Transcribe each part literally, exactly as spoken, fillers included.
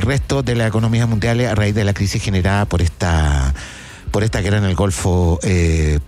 resto de las economías mundiales a raíz de la crisis generada por esta, por esta guerra en el Golfo eh,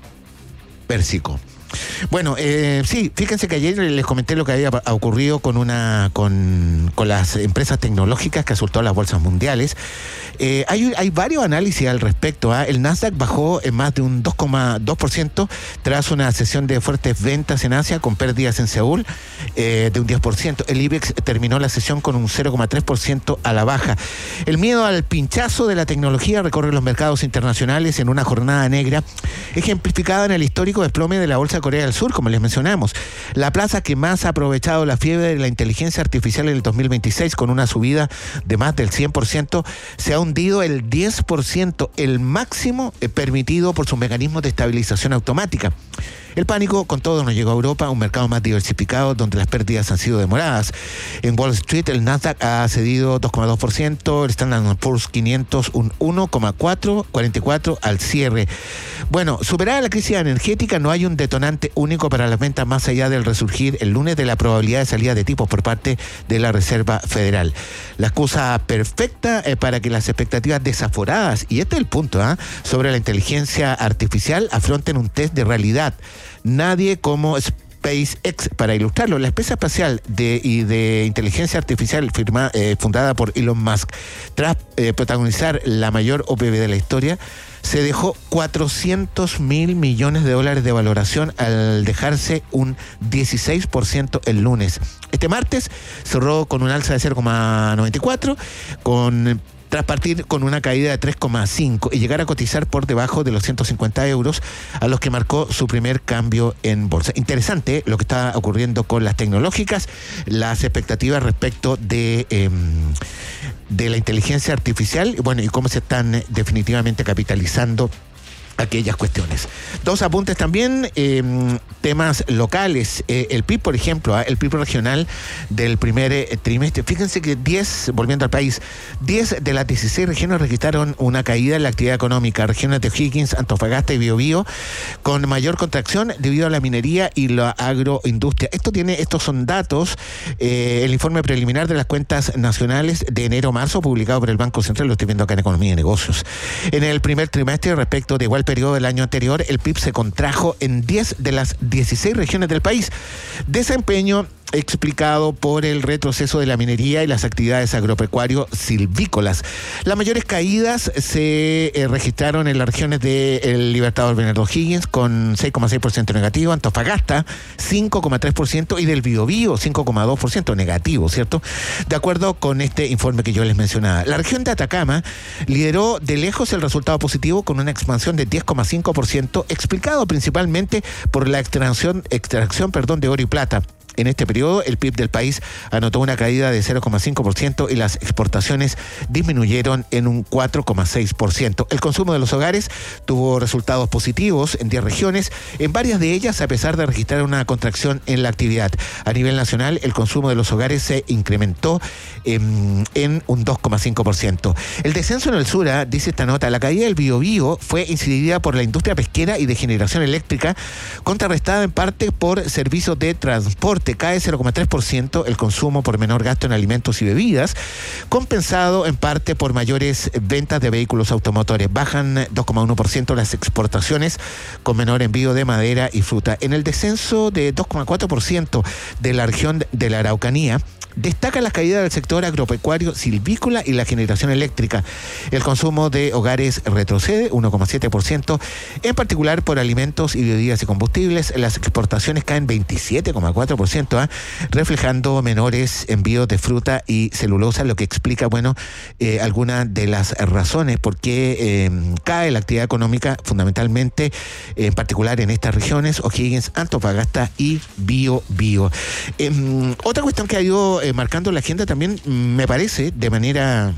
Pérsico. Bueno, eh, sí, fíjense que ayer les comenté lo que había ocurrido con una con, con las empresas tecnológicas que asultó a las bolsas mundiales. Eh, hay, hay varios análisis al respecto. ¿eh? El Nasdaq bajó en más de un dos coma dos por ciento tras una sesión de fuertes ventas en Asia con pérdidas en Seúl eh, de un diez por ciento. El IBEX terminó la sesión con un cero coma tres por ciento a la baja. El miedo al pinchazo de la tecnología recorre los mercados internacionales en una jornada negra ejemplificada en el histórico desplome de la bolsa de Corea del Sur, como les mencionamos. La plaza que más ha aprovechado la fiebre de la inteligencia artificial en el dos mil veintiséis con una subida de más del cien por ciento se ha hundido el diez por ciento, el máximo permitido por sus mecanismos de estabilización automática. El pánico con todo nos llegó a Europa, un mercado más diversificado donde las pérdidas han sido demoradas. En Wall Street el Nasdaq ha cedido dos coma dos por ciento, el Standard and Poor's quinientos un uno coma cuarenta y cuatro al cierre. Bueno, superada la crisis energética, no hay un detonante único para las ventas más allá del resurgir el lunes de la probabilidad de salida de tipos por parte de la Reserva Federal. La excusa perfecta eh, para que las expectativas desaforadas, y este es el punto, ¿eh? sobre la inteligencia artificial afronten un test de realidad. Nadie como SpaceX, para ilustrarlo, la empresa espacial de, y de inteligencia artificial firma, eh, fundada por Elon Musk, tras eh, protagonizar la mayor O P V de la historia, se dejó cuatrocientos mil millones de dólares de valoración al dejarse un dieciséis por ciento el lunes. Este martes cerró con un alza de cero coma noventa y cuatro, con... tras partir con una caída de tres coma cinco y llegar a cotizar por debajo de los ciento cincuenta euros a los que marcó su primer cambio en bolsa. Interesante lo que está ocurriendo con las tecnológicas, las expectativas respecto de, eh, de la inteligencia artificial, bueno, y cómo se están definitivamente capitalizando aquellas cuestiones. Dos apuntes también, eh, temas locales. Eh, el P I B, por ejemplo, ¿eh? el P I B regional del primer eh, trimestre. Fíjense que diez, volviendo al país, diez de las dieciséis regiones registraron una caída en la actividad económica. Regiones de O'Higgins, Antofagasta y Biobío, con mayor contracción debido a la minería y la agroindustria. Esto tiene, estos son datos, eh, el informe preliminar de las cuentas nacionales de enero-marzo, publicado por el Banco Central, lo estoy viendo acá en Economía y Negocios. En el primer trimestre, respecto de igual periodo del año anterior, el P I B se contrajo en diez de las dieciséis regiones del país. Desempeño explicado por el retroceso de la minería y las actividades agropecuario-silvícolas. Las mayores caídas se eh, registraron en las regiones de El Libertador Bernardo O'Higgins con seis coma seis por ciento negativo, Antofagasta cinco coma tres por ciento y del Biobío cinco coma dos por ciento negativo, ¿cierto? De acuerdo con este informe que yo les mencionaba. La región de Atacama lideró de lejos el resultado positivo con una expansión de diez coma cinco por ciento, explicado principalmente por la extracción, extracción perdón, de oro y plata. En este periodo, el P I B del país anotó una caída de cero coma cinco por ciento y las exportaciones disminuyeron en un cuatro coma seis por ciento. El consumo de los hogares tuvo resultados positivos en diez regiones, en varias de ellas a pesar de registrar una contracción en la actividad. A nivel nacional, el consumo de los hogares se incrementó en, en un dos coma cinco por ciento. El descenso en el sur, ¿eh? dice esta nota, la caída del Biobío fue incidida por la industria pesquera y de generación eléctrica, contrarrestada en parte por servicios de transporte. Cae cero coma tres por ciento el consumo por menor gasto en alimentos y bebidas, compensado en parte por mayores ventas de vehículos automotores. Bajan dos coma uno por ciento las exportaciones con menor envío de madera y fruta. En el descenso de dos coma cuatro por ciento de la región de la Araucanía, destaca la caída del sector agropecuario, silvícola y la generación eléctrica. El consumo de hogares retrocede uno coma siete por ciento, en particular por alimentos y bebidas y combustibles. Las exportaciones caen veintisiete coma cuatro por ciento, ¿eh? reflejando menores envíos de fruta y celulosa, lo que explica, bueno, eh, algunas de las razones por qué eh, cae la actividad económica, fundamentalmente, en particular en estas regiones, O'Higgins, Antofagasta y Biobío. Eh, otra cuestión que ha ido eh, marcando la agenda también, me parece, de manera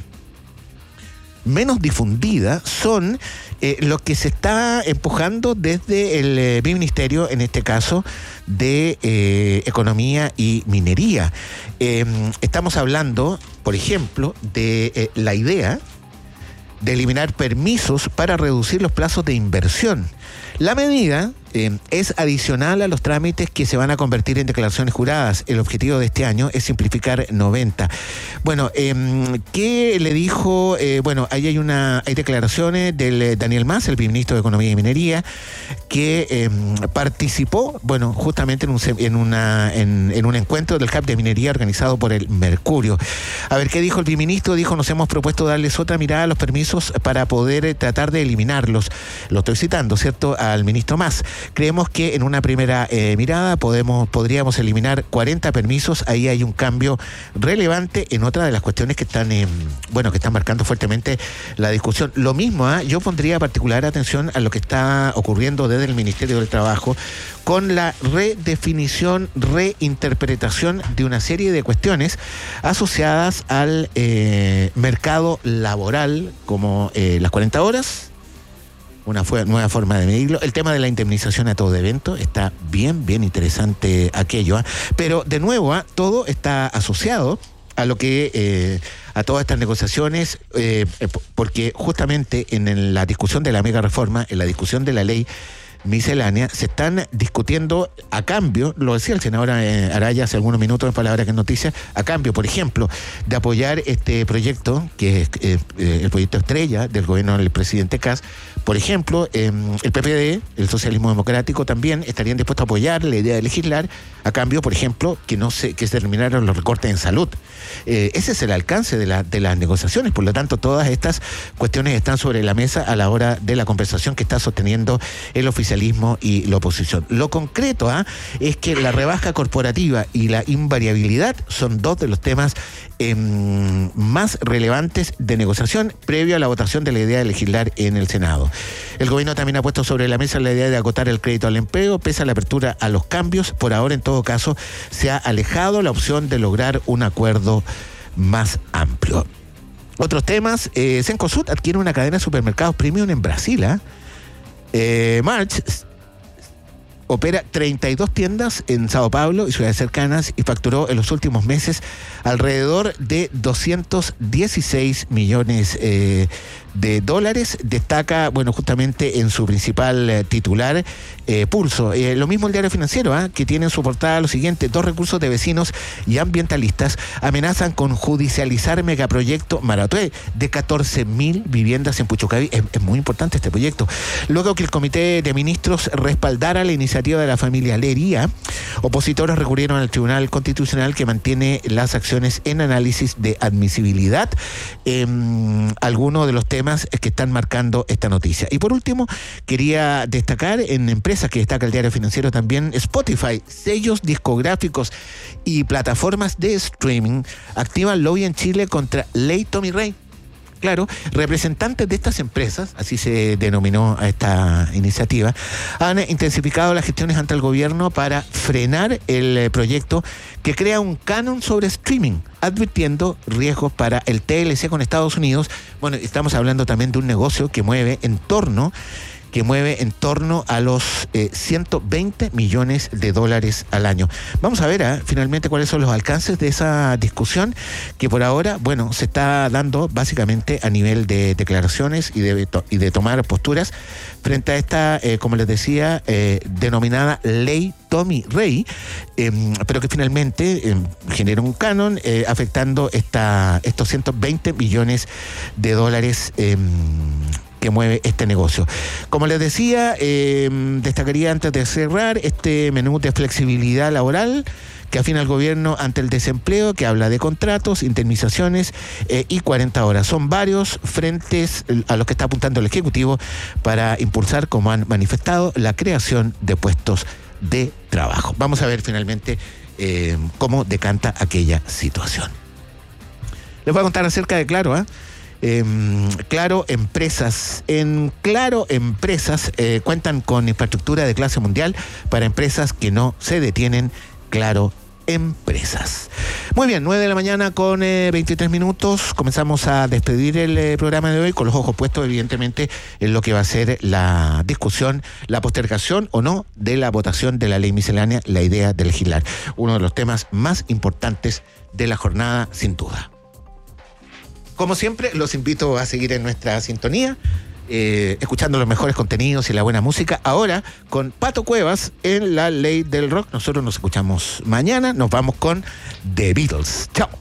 menos difundida, son eh, lo que se está empujando desde el eh, Ministerio, en este caso, de eh, Economía y Minería. Eh, estamos hablando, por ejemplo, de eh, la idea de eliminar permisos para reducir los plazos de inversión. La medida eh, es adicional a los trámites que se van a convertir en declaraciones juradas. El objetivo de este año es simplificar noventa. Bueno, eh, ¿qué le dijo? Eh, bueno, ahí hay una hay declaraciones del eh, Daniel Mas, el ministro de Economía y Minería, que eh, participó, bueno, justamente en un en una en, en un encuentro del Hub de Minería organizado por el Mercurio. A ver, ¿qué dijo el ministro? Dijo: nos hemos propuesto darles otra mirada a los permisos para poder eh, tratar de eliminarlos. Lo estoy citando, ¿cierto?, al ministro Mas. Creemos que en una primera eh, mirada podemos podríamos eliminar cuarenta permisos. Ahí hay un cambio relevante en otra de las cuestiones que están, eh, bueno, que están marcando fuertemente la discusión. Lo mismo, ¿eh? Yo pondría particular atención a lo que está ocurriendo desde el Ministerio del Trabajo con la redefinición, reinterpretación de una serie de cuestiones asociadas al eh, mercado laboral, como eh, las cuarenta horas, una fue, nueva forma de medirlo. El tema de la indemnización a todo evento, está bien, bien interesante aquello, ¿eh? Pero de nuevo, ¿eh? Todo está asociado a lo que, eh, a todas estas negociaciones, eh, porque justamente en la discusión de la mega reforma, en la discusión de la ley miscelánea, se están discutiendo a cambio, lo decía el senador eh, Araya hace algunos minutos en Palabras que es Noticia, a cambio, por ejemplo, de apoyar este proyecto, que es eh, eh, el proyecto estrella del gobierno del presidente Kast. Por ejemplo, eh, el P P D, el socialismo democrático, también estarían dispuestos a apoyar la idea de legislar a cambio, por ejemplo, que no se, que se terminaran los recortes en salud. Eh, ese es el alcance de, la, de las negociaciones. Por lo tanto, todas estas cuestiones están sobre la mesa a la hora de la conversación que está sosteniendo el oficialismo y la oposición. Lo concreto ¿eh? es que la rebaja corporativa y la invariabilidad son dos de los temas eh, más relevantes de negociación previo a la votación de la idea de legislar en el Senado. El gobierno también ha puesto sobre la mesa la idea de acotar el crédito al empleo, pese a la apertura a los cambios. Por ahora, en todo caso, se ha alejado la opción de lograr un acuerdo más amplio. Otros temas, eh, Cencosud adquiere una cadena de supermercados premium en Brasil. ¿eh? Eh, March opera treinta y dos tiendas en Sao Paulo y ciudades cercanas y facturó en los últimos meses alrededor de doscientos dieciséis millones eh, de dólares. Destaca, bueno, justamente en su principal eh, titular, eh, Pulso. Eh, lo mismo el Diario Financiero, ¿eh? que tiene en su portada lo siguiente: dos recursos de vecinos y ambientalistas amenazan con judicializar megaproyecto Maratué de catorce mil viviendas en Puchucaví. Es, es muy importante este proyecto. Luego que el Comité de Ministros respaldara la iniciativa de la familia Lería, opositores recurrieron al Tribunal Constitucional, que mantiene las acciones en análisis de admisibilidad. Eh, algunos de los temas que están marcando esta noticia. Y por último, quería destacar en empresas que destaca el Diario Financiero también, Spotify, sellos discográficos y plataformas de streaming activan lobby en Chile contra Ley Tommy Rey. Claro, representantes de estas empresas, así se denominó a esta iniciativa, han intensificado las gestiones ante el gobierno para frenar el proyecto que crea un canon sobre streaming, advirtiendo riesgos para el T L C con Estados Unidos. Bueno, estamos hablando también de un negocio que mueve en torno que mueve en torno a los eh, ciento veinte millones de dólares al año. Vamos a ver ¿eh? finalmente cuáles son los alcances de esa discusión, que por ahora, bueno, se está dando básicamente a nivel de declaraciones y de, y de tomar posturas frente a esta, eh, como les decía, eh, denominada Ley Tommy Rey, eh, pero que finalmente eh, genera un canon eh, afectando esta, estos ciento veinte millones de dólares eh, que mueve este negocio. Como les decía, eh, destacaría antes de cerrar este menú de flexibilidad laboral que afina el gobierno ante el desempleo, que habla de contratos, indemnizaciones eh, y cuarenta horas. Son varios frentes a los que está apuntando el Ejecutivo para impulsar, como han manifestado, la creación de puestos de trabajo. Vamos a ver finalmente eh, cómo decanta aquella situación. Les voy a contar acerca de Claro, ¿eh? Eh, Claro Empresas. En Claro Empresas eh, cuentan con infraestructura de clase mundial para empresas que no se detienen. Claro Empresas. Muy bien, nueve de la mañana con eh, veintitrés minutos. Comenzamos a despedir el eh, programa de hoy con los ojos puestos, evidentemente, en lo que va a ser la discusión, la postergación o no de la votación de la ley miscelánea, la idea de legislar. Uno de los temas más importantes de la jornada, sin duda. Como siempre, los invito a seguir en nuestra sintonía eh, escuchando los mejores contenidos y la buena música. Ahora con Pato Cuevas en La Ley del Rock. Nosotros nos escuchamos mañana. Nos vamos con The Beatles. Chao.